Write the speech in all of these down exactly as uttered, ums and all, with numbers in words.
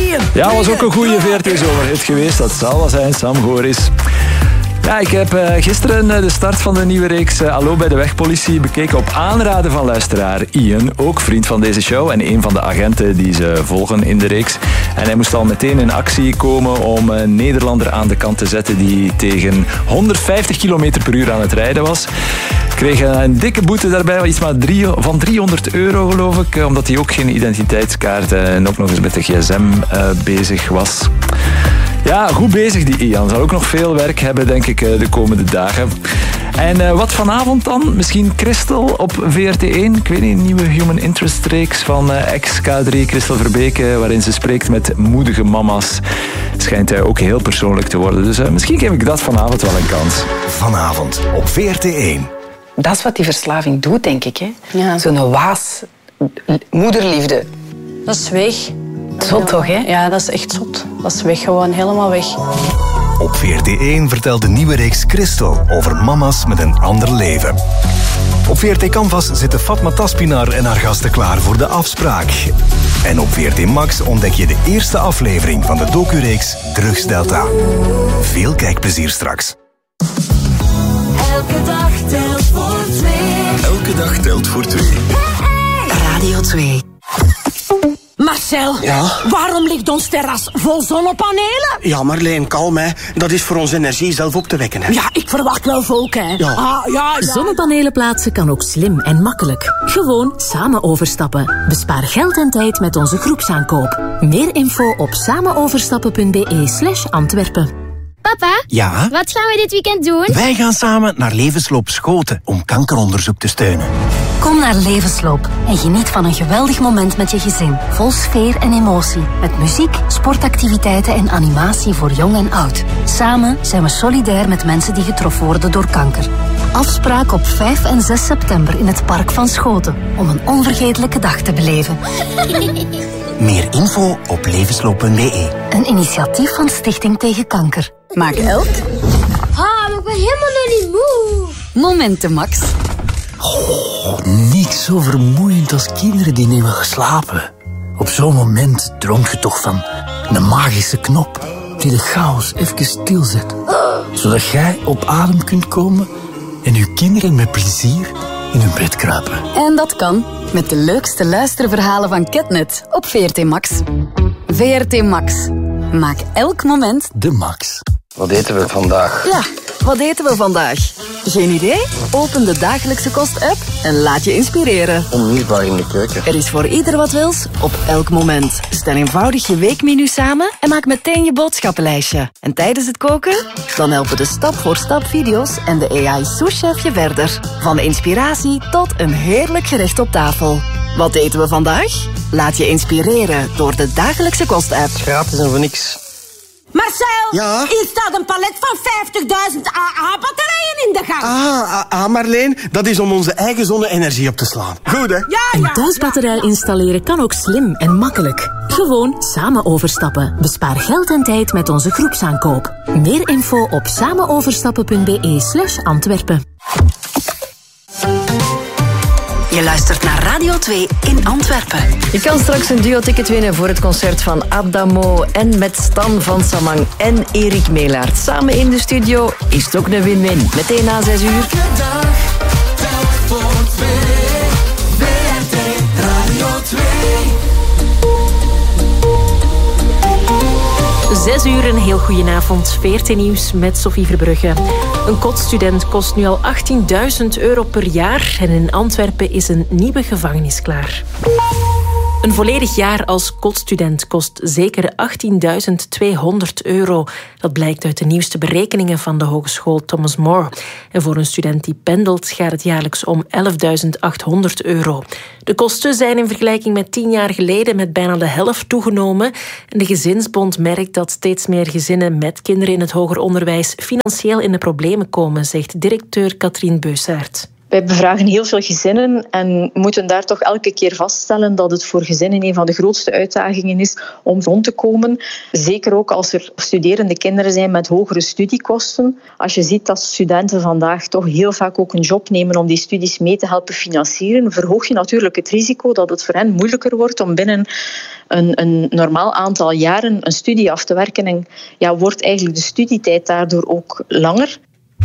Ian. Ja, was ook een goede V R T-zomerhit geweest. Dat zal wel zijn, Sam Goris. Ja, ik heb uh, gisteren uh, de start van de nieuwe reeks uh, Hallo bij de Wegpolitie bekeken op aanraden van luisteraar Ian, ook vriend van deze show en een van de agenten die ze volgen in de reeks. En hij moest al meteen in actie komen om een Nederlander aan de kant te zetten die tegen honderdvijftig kilometer per uur aan het rijden was. Kreeg een dikke boete daarbij, iets maar drie, van driehonderd euro geloof ik, omdat hij ook geen identiteitskaart en ook nog eens met de gsm uh, bezig was. Ja, goed bezig die Ian. Zal ook nog veel werk hebben, denk ik, de komende dagen. En uh, wat vanavond dan? Misschien Christel op V R T één. Ik weet niet, een nieuwe Human Interest reeks van uh, ex-K drie Christel Verbeke, waarin ze spreekt met moedige mama's. Schijnt uh, ook heel persoonlijk te worden. Dus uh, misschien geef ik dat vanavond wel een kans. Vanavond op V R T één. Dat is wat die verslaving doet, denk ik. Hè? Ja. Zo'n waas moederliefde. Dat is weg. Zot toch, hè? Ja, dat is echt zot. Dat is weg, gewoon helemaal weg. Op V R T één vertelt de nieuwe reeks Christel over mama's met een ander leven. Op V R T Canvas zitten Fatma Taspinar en haar gasten klaar voor de afspraak. En op V R T Max ontdek je de eerste aflevering van de docureeks Drugsdelta. Veel kijkplezier straks. Elke dag telt voor twee. Elke dag telt voor twee. Radio twee. Marcel, ja? Waarom ligt ons terras vol zonnepanelen? Ja, Marleen, kalm, hè. Dat is voor onze energie zelf op te wekken, hè. Ja, ik verwacht wel volk, hè. Ja. Ah, ja, ja. Zonnepanelen plaatsen kan ook slim en makkelijk. Gewoon samen overstappen. Bespaar geld en tijd met onze groepsaankoop. Meer info op samenoverstappen.be slash Antwerpen. Papa, Ja? wat gaan we dit weekend doen? Wij gaan samen naar Levensloop Schoten om kankeronderzoek te steunen. Kom naar Levensloop en geniet van een geweldig moment met je gezin. Vol sfeer en emotie. Met muziek, sportactiviteiten en animatie voor jong en oud. Samen zijn we solidair met mensen die getroffen worden door kanker. Afspraak op vijf en zes september in het Park van Schoten. Om een onvergetelijke dag te beleven. Meer info op levensloop punt b e. Een initiatief van Stichting Tegen Kanker. Maak elk Ah, maar ik ben helemaal nog niet moe. momenten, Max. Oh, niks zo vermoeiend als kinderen die niet hebben geslapen. Op zo'n moment droomt je toch van een magische knop die de chaos even stilzet. Zodat jij op adem kunt komen en je kinderen met plezier in hun bed kruipen. En dat kan met de leukste luisterverhalen van Ketnet op V R T Max. V R T Max. Maak elk moment de max. Wat eten we vandaag? Ja, wat eten we vandaag? Geen idee? Open de Dagelijkse Kost-app en laat je inspireren. Onmisbaar in de keuken. Er is voor ieder wat wils, op elk moment. Stel eenvoudig je weekmenu samen en maak meteen je boodschappenlijstje. En tijdens het koken? Dan helpen de stap-voor-stap video's en de A I-souschef je verder. Van de inspiratie tot een heerlijk gerecht op tafel. Wat eten we vandaag? Laat je inspireren door de Dagelijkse Kost-app. Gratis en voor niks. Marcel, Ja? hier staat een palet van vijftigduizend A A-batterijen in de gang. Ah, ah, ah, Marleen, dat is om onze eigen zonne-energie op te slaan. Goed, hè? Ja, Een ja. thuisbatterij installeren kan ook slim en makkelijk. Gewoon samen overstappen. Bespaar geld en tijd met onze groepsaankoop. Meer info op samenoverstappen.be slash Antwerpen. Je luistert naar Radio twee in Antwerpen. Je kan straks een duo-ticket winnen voor het concert van Adamo en met Stan van Samang en Erik Meelaert. Samen in de studio is het ook een win-win. Meteen na zes uur. Zes uur, een heel goedenavond. V R T Nieuws met Sophie Verbrugge. Een kotstudent kost nu al achttienduizend euro per jaar en in Antwerpen is een nieuwe gevangenis klaar. Een volledig jaar als kotstudent kost zeker achttienduizend tweehonderd euro. Dat blijkt uit de nieuwste berekeningen van de Hogeschool Thomas More. En voor een student die pendelt gaat het jaarlijks om elfduizend achthonderd euro. De kosten zijn in vergelijking met tien jaar geleden met bijna de helft toegenomen. En de Gezinsbond merkt dat steeds meer gezinnen met kinderen in het hoger onderwijs financieel in de problemen komen, zegt directeur Katrien Beusaert. Wij bevragen heel veel gezinnen en moeten daar toch elke keer vaststellen dat het voor gezinnen een van de grootste uitdagingen is om rond te komen. Zeker ook als er studerende kinderen zijn met hogere studiekosten. Als je ziet dat studenten vandaag toch heel vaak ook een job nemen om die studies mee te helpen financieren, verhoog je natuurlijk het risico dat het voor hen moeilijker wordt om binnen een, een normaal aantal jaren een studie af te werken. En ja, wordt eigenlijk de studietijd daardoor ook langer.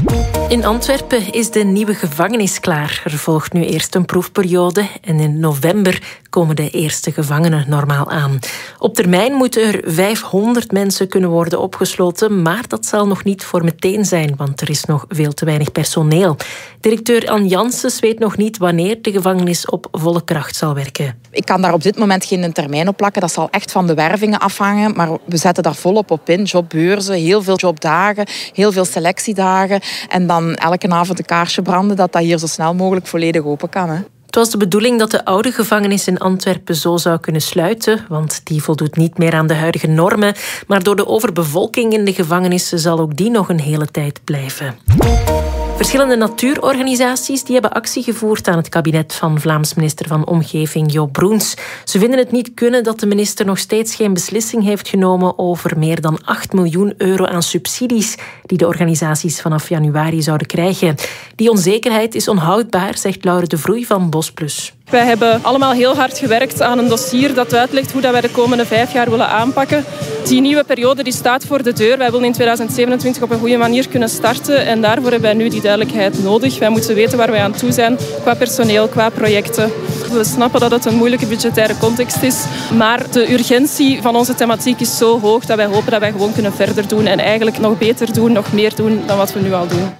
In Antwerpen is de nieuwe gevangenis klaar. Er volgt nu eerst een proefperiode en in november komen de eerste gevangenen normaal aan. Op termijn moeten er vijfhonderd mensen kunnen worden opgesloten, maar dat zal nog niet voor meteen zijn, want er is nog veel te weinig personeel. Directeur Anne Janssens weet nog niet wanneer de gevangenis op volle kracht zal werken. Ik kan daar op dit moment geen termijn op plakken. Dat zal echt van de wervingen afhangen, maar we zetten daar volop op in. Jobbeurzen, heel veel jobdagen, heel veel selectiedagen en dan elke avond een kaarsje branden dat dat hier zo snel mogelijk volledig open kan. Hè. Het was de bedoeling dat de oude gevangenis in Antwerpen zo zou kunnen sluiten, want die voldoet niet meer aan de huidige normen. Maar door de overbevolking in de gevangenissen zal ook die nog een hele tijd blijven. Verschillende natuurorganisaties die hebben actie gevoerd aan het kabinet van Vlaams minister van Omgeving Jo Broens. Ze vinden het niet kunnen dat de minister nog steeds geen beslissing heeft genomen over meer dan acht miljoen euro aan subsidies die de organisaties vanaf januari zouden krijgen. Die onzekerheid is onhoudbaar, zegt Laure de Vroei van Bosplus. Wij hebben allemaal heel hard gewerkt aan een dossier dat uitlegt hoe wij de komende vijf jaar willen aanpakken. Die nieuwe periode die staat voor de deur. Wij willen in tweeduizend zevenentwintig op een goede manier kunnen starten en daarvoor hebben wij nu die duidelijkheid nodig. Wij moeten weten waar wij aan toe zijn qua personeel, qua projecten. We snappen dat het een moeilijke budgettaire context is, maar de urgentie van onze thematiek is zo hoog dat wij hopen dat wij gewoon kunnen verder doen en eigenlijk nog beter doen, nog meer doen dan wat we nu al doen.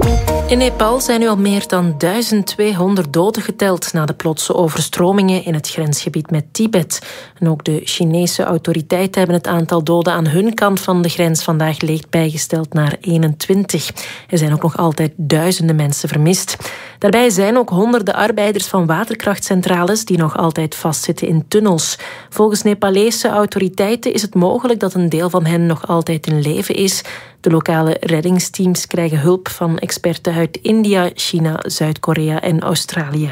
In Nepal zijn nu al meer dan duizend tweehonderd doden geteld na de plotse overstromingen in het grensgebied met Tibet. En ook de Chinese autoriteiten hebben het aantal doden aan hun kant van de grens vandaag licht bijgesteld naar eenentwintig. Er zijn ook nog altijd duizenden mensen vermist. Daarbij zijn ook honderden arbeiders van waterkrachtcentrales die nog altijd vastzitten in tunnels. Volgens Nepalese autoriteiten is het mogelijk dat een deel van hen nog altijd in leven is. De lokale reddingsteams krijgen hulp van experten uit India, China, Zuid-Korea en Australië.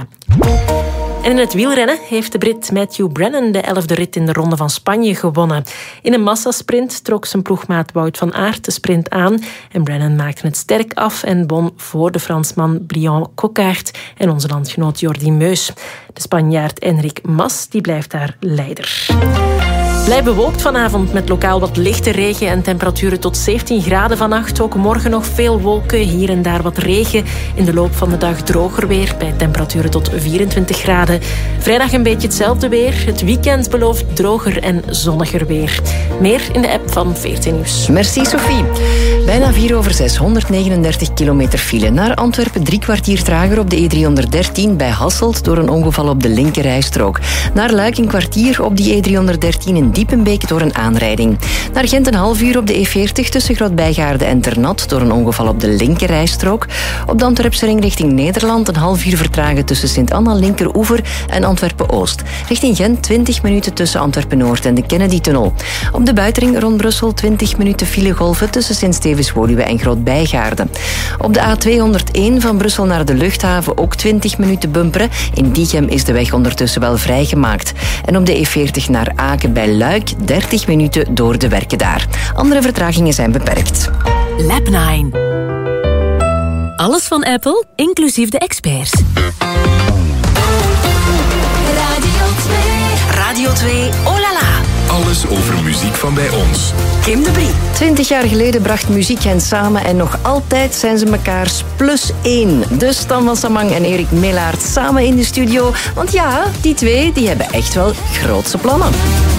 En in het wielrennen heeft de Brit Matthew Brennan de elfde rit in de Ronde van Spanje gewonnen. In een massasprint trok zijn ploegmaat Wout van Aert de sprint aan en Brennan maakte het sterk af en won voor de Fransman Brian Coquard en onze landgenoot Jordi Meus. De Spanjaard Enric Mas die blijft daar leider. Blijf bewolkt vanavond met lokaal wat lichte regen en temperaturen tot zeventien graden vannacht. Ook morgen nog veel wolken, hier en daar wat regen. In de loop van de dag droger weer, bij temperaturen tot vierentwintig graden. Vrijdag een beetje hetzelfde weer. Het weekend belooft droger en zonniger weer. Meer in de app van veertien Nieuws. Merci Sophie. Bijna vier over zes, honderdnegenendertig kilometer file. Naar Antwerpen drie kwartier trager op de E driehonderddertien bij Hasselt door een ongeval op de linkerrijstrook. Naar Luik een kwartier op die E driehonderddertien in Diepenbeek door een aanrijding. Naar Gent een half uur op de E veertig tussen Grootbijgaarde en Ternat door een ongeval op de linkerrijstrook. Op de Antwerpse ring richting Nederland een half uur vertragen tussen Sint-Anna Linkeroever en Antwerpen-Oost. Richting Gent twintig minuten tussen Antwerpen-Noord en de Kennedy-tunnel. Op de buitenring rond Brussel twintig minuten filegolven tussen Sint-Stevens-Woluwe en Grootbijgaarde. Op de A tweehonderdéén van Brussel naar de luchthaven ook twintig minuten bumperen. In Diegem is de weg ondertussen wel vrijgemaakt. En op de E veertig naar Aken bij Luik dertig minuten door de werken daar. Andere vertragingen zijn beperkt. Lab nine. Alles van Apple, inclusief de experts. Radio twee. Radio twee, oh la la. Alles over muziek van bij ons. Kim de Brie. Twintig jaar geleden bracht muziek hen samen en nog altijd zijn ze mekaars plus één. Dus Stan van Samang en Erik Melaert samen in de studio. Want ja, die twee die hebben echt wel grootse plannen.